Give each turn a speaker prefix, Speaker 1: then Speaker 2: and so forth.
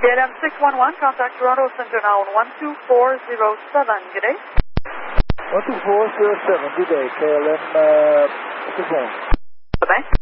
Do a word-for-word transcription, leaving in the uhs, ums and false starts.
Speaker 1: M six one one, contact Toronto Center now on one two four zero seven. Good day.
Speaker 2: one two four zero seven, good day. K L M, uh, what's the phone?
Speaker 1: Bye-bye.